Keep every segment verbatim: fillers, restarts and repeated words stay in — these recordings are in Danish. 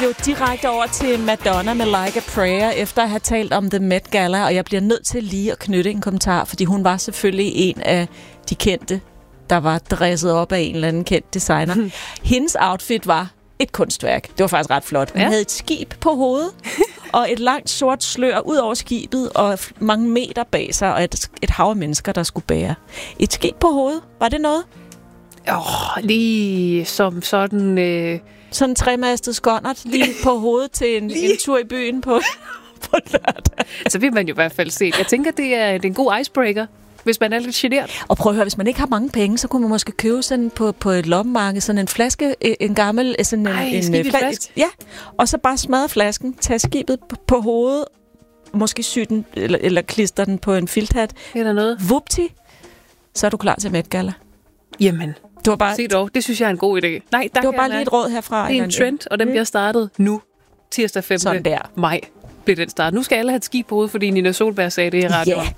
jo direkte over til Madonna med Like a Prayer, efter at have talt om The Met Gala, og jeg bliver nødt til lige at knytte en kommentar, fordi hun var selvfølgelig en af de kendte, der var dresset op af en eller anden kendt designer. Hmm. Hendes outfit var et kunstværk. Det var faktisk ret flot. Hun ja. havde et skib på hovedet, og et langt sort slør ud over skibet, og mange meter bag sig, og et, et hav af mennesker, der skulle bære. Et skib på hovedet, var det noget? Åh, oh, lige som sådan... Øh... Sådan en tremastet skonnert lige på hovedet til en, en tur i byen på, på lørdag. Så vil man jo i hvert fald se. Jeg tænker, det er, det er en god icebreaker, hvis man er lidt genert. Og prøv at høre, hvis man ikke har mange penge, så kunne man måske købe sådan på, på et loppemarked, sådan en flaske, en gammel... Sådan en, Ej, en, en flaske. Ja, og så bare smadre flasken, tage skibet på, på hovedet, måske sy den, eller, eller klister den på en filthat. Eller noget. Vupti, så er du klar til Met Gala. Jamen... Det var bare, Se dog, det synes jeg er en god idé. Nej, der det var bare lige et råd herfra. Det er en trend, og den bliver startet nu. Tirsdag femte maj bliver den startet. Nu skal alle have et skib på hovedet, fordi Nina Solberg sagde det i radioen. Yeah.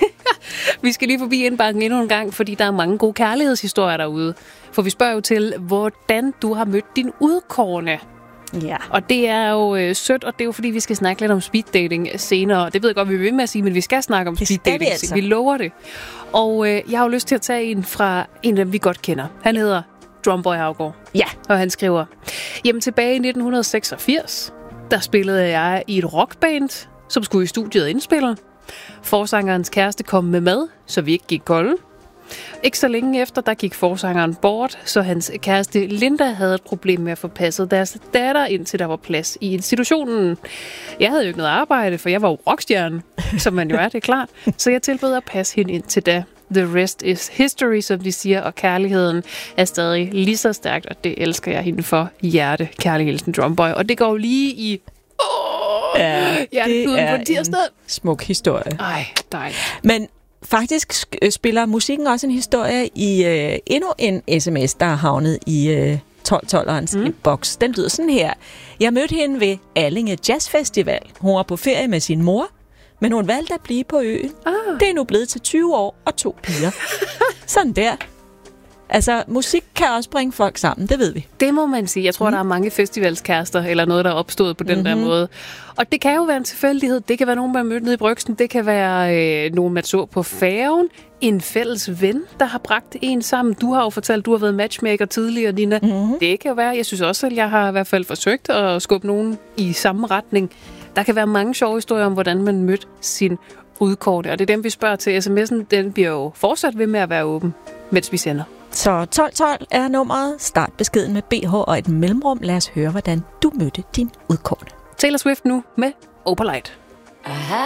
Vi skal lige forbi indbakken endnu en gang, fordi der er mange gode kærlighedshistorier derude. For vi spørger jo til, hvordan du har mødt din udkårne. Ja. Og det er jo øh, sødt, og det er jo fordi, vi skal snakke lidt om speeddating senere. Det ved jeg godt, vi vil ved med at sige, men vi skal snakke om speeddating. Vi, altså. vi lover det. Og øh, jeg har jo lyst til at tage en fra en af dem, vi godt kender. Han hedder Drumboy Haugaard. Ja. Og han skriver, jamen tilbage i nitten seksogfirs, der spillede jeg i et rockband, som skulle i studiet indspille. Forsangerens kæreste kom med mad, så vi ikke gik kolde. Ikke så længe efter, der gik forsangeren bort, så hans kæreste Linda havde et problem med at få passet deres datter, indtil der var plads i institutionen. Jeg havde jo ikke noget arbejde, for jeg var jo rockstjerne, som man jo er, det er klart. Så jeg tilbød at passe hende indtil da. The rest is history, som de siger, og kærligheden er stadig lige så stærkt, og det elsker jeg hende for. Hjerte, kærlig hilsen, Drumboy. Og det går lige i... Åh, ja, det er på tirsdag. En smuk historie. Ej, dejligt. Men faktisk spiller musikken også en historie i øh, endnu en sms, der er havnet i øh, tolv tolverens mm. boks. Den lyder sådan her. Jeg mødte hende ved Allinge Jazz Festival. Hun var på ferie med sin mor, men hun valgte at blive på øen. Ah. Det er nu blevet til tyve år og to piger. Sådan der. Altså, musik kan også bringe folk sammen, det ved vi. Det må man sige. Jeg tror, mm. der er mange festivalskærester, eller noget, der er opstået på den mm-hmm. der måde. Og det kan jo være en tilfældighed. Det kan være nogen, man mødte nede i Brygsen. Det kan være øh, nogen, man så på færgen. En fælles ven, der har bragt en sammen. Du har jo fortalt, du har været matchmaker tidligere, Nina. Mm-hmm. Det kan jo være. Jeg synes også, at jeg har i hvert fald forsøgt at skubbe nogen i samme retning. Der kan være mange sjove historier om, hvordan man mødte sin udkårne. Og det er dem, vi spørger til. sms'en, den bliver jo fortsat ved med at være åben, mens vi sender. Så tolv tolv er nummeret. Start beskeden med B H og et mellemrum. Lad os høre, hvordan du mødte din udkårne. Taylor Swift nu med Opalite.